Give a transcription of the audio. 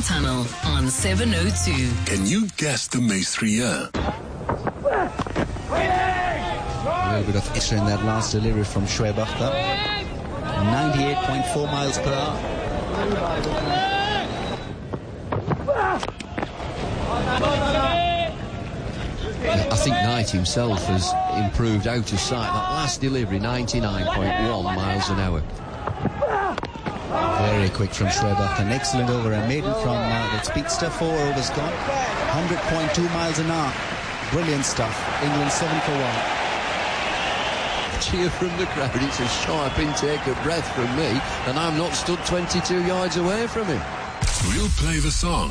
Tunnel on 702. Can you guess the Maestria? A little bit of extra in that last delivery from Schwebachter. 98.4 miles per hour. I think Knight himself has improved out of sight. That last delivery, 99.1 miles an hour. Very quick from Schwebachter. An excellent over. And Maiden from the Speedster. 4 overs gone. 100.2 miles an hour. Brilliant stuff. England 7 for 1. Cheer from the crowd. It's a sharp intake of breath from me, and I'm not stood 22 yards away from him. We'll play the song